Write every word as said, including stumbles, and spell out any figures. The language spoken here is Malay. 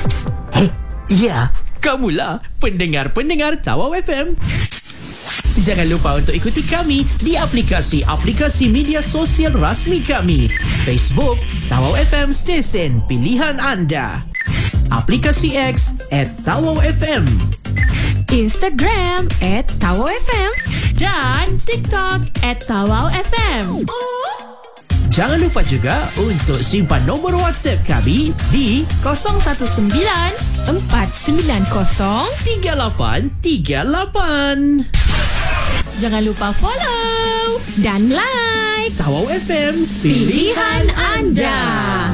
Hei, ya, kamulah pendengar-pendengar Tawau F M. Jangan lupa untuk ikuti kami di aplikasi-aplikasi media sosial rasmi kami. Facebook, Tawau F M stesen pilihan anda. Aplikasi X at Tawau F M. Instagram at Tawau F M. Dan TikTok at Tawau F M. Jangan lupa juga untuk simpan nombor WhatsApp kami di kosong satu sembilan empat sembilan kosong tiga lapan tiga lapan. Jangan lupa follow dan like Tawau F M, pilihan anda.